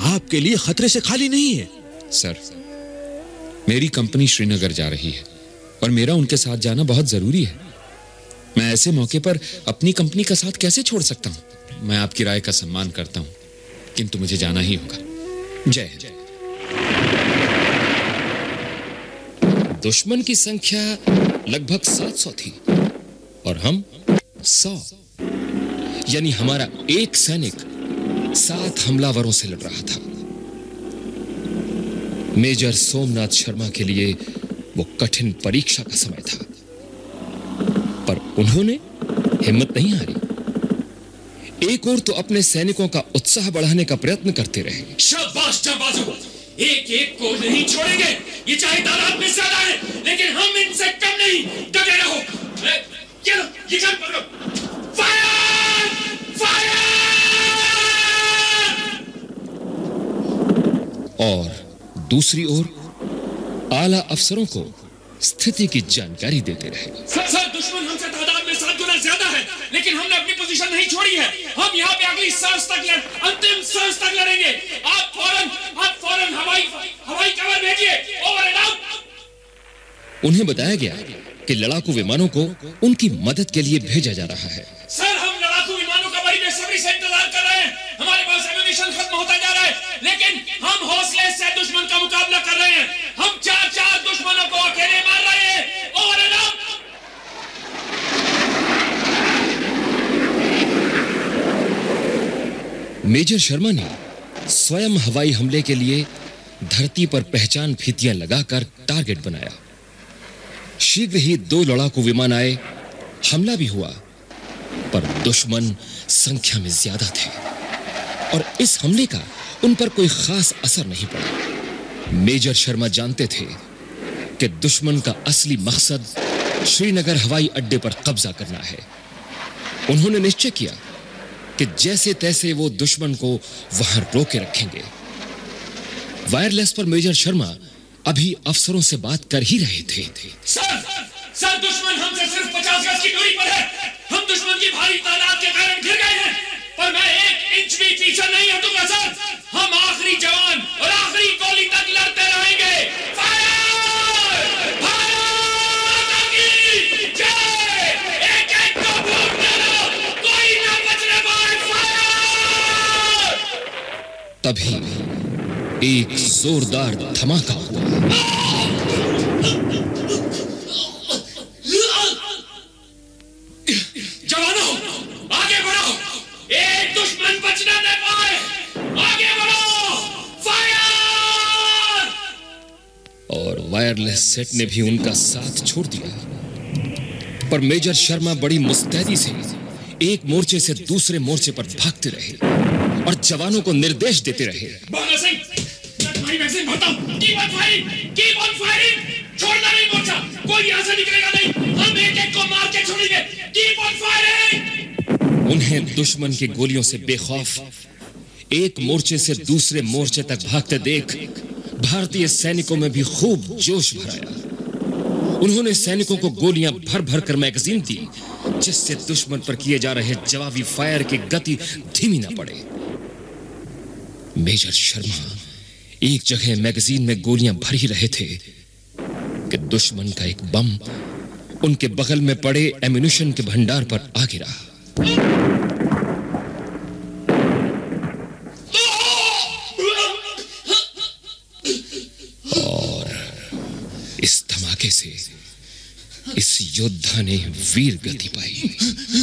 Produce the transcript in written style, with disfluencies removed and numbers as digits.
आपके लिए खतरे से खाली नहीं है। सर, मेरी कंपनी श्रीनगर जा रही है और मेरा उनके साथ जाना बहुत जरूरी है। मैं ऐसे मौके पर अपनी कंपनी का साथ कैसे छोड़ सकता हूं? मैं आपकी राय का सम्मान करता हूं, किंतु मुझे जाना ही होगा। जय हिंद। दुश्मन की संख्या लगभग 700 थी और हम 100, यानी हमारा एक सैनिक 7 हमलावरों से लड़ रहा था। मेजर सोमनाथ शर्मा के लिए वो कठिन परीक्षा का समय था, पर उन्होंने हिम्मत नहीं हारी। एक और तो अपने सैनिकों का उत्साह बढ़ाने का प्रयत्न करते रहे। शाबाश जाबाजों, एक एक को नहीं छोड़ेंगे। ये चाहे तादाद में ज्यादा है, लेकिन हम इनसे कम नहीं। डटे रहो। ये गन पकड़ो। फायर! फायर! और दूसरी ओर आला अफसरों को स्थिति की जानकारी देते रहे। सर, दुश्मन हमसे तादाद में 7 गुना ज्यादा है, लेकिन हमने अपनी पोजीशन नहीं छोड़ी है। हम यहाँ पे अगली सांस तक अंतिम सांस तक लड़ेंगे। आप फौरन हवाई कवर भेजिए। Over and out. उन्हें बताया गया कि लड़ाकू विमानों को उनकी मदद के लिए भेजा जा रहा है। सर, हम लड़ाकू विमानों का बड़ी बेसब्री से इंतजार कर रहे हैं। हमारे पास एम्युनिशन खत्म होता जा रहा है, लेकिन हम हौसले से दुश्मन का मुकाबला कर रहे हैं। हम 4 दुश्मनों को अकेले मार रहे हैं। Over and out. Major Sharma ने स्वयं हवाई हमले के लिए धरती पर पहचान फीतियां लगाकर टारगेट बनाया। शीघ्र ही 2 लड़ाकू विमान आए, हमला भी हुआ, पर दुश्मन संख्या में ज्यादा थे और इस हमले का उन पर कोई खास असर नहीं पड़ा। मेजर शर्मा जानते थे कि दुश्मन का असली मकसद श्रीनगर हवाई अड्डे पर कब्जा करना है। उन्होंने निश्चय किया कि जैसे तैसे वो दुश्मन को वहां रोके रखेंगे। वायरलेस पर मेजर शर्मा अभी अफसरों से बात कर ही रहे थे। सर, दुश्मन हमसे सिर्फ 50 गज की दूरी पर है। हम दुश्मन की भारी तादाद के कारण घिर गए हैं, पर मैं 1 इंच भी पीछे नहीं हटूंगा सर। हम आखिरी जवान और आखिरी गोली तक लड़ते रहेंगे। फायर! फायर! जय! एक को भूख देना, कोई ना बचने पाए। फायर! तभी एक जोरदार धमाका हुआ। जवानों, आगे बढ़ो। एक दुश्मन बचने न पाए। आगे बढ़ो। फायर! और वायरलेस सेट ने भी उनका साथ छोड़ दिया, पर मेजर शर्मा बड़ी मुस्तैदी से एक मोर्चे से दूसरे मोर्चे पर भागते रहे और जवानों को निर्देश देते रहे। Keep on firing! छोड़ना नहीं मोर्चा, कोई यहां से निकलेगा नहीं। हम एक को मार के छोड़ेंगे। Keep on firing! उन्हें दुश्मन की गोलियों से बेखौफ एक मोर्चे से दूसरे मोर्चे तक भागते देख भारतीय सैनिकों में भी खूब जोश भराया। उन्होंने सैनिकों को गोलियां भर भर कर मैगजीन दी, जिससे दुश्मन पर किए जा रहे जवाबी फायर की गति धीमी न पड़े। मेजर शर्मा एक जगह मैगजीन में गोलियां भर ही रहे थे कि दुश्मन का एक बम उनके बगल में पड़े एम्युनिशन के भंडार पर आ गिरा। और इस धमाके से इस योद्धा ने वीर गति पाई।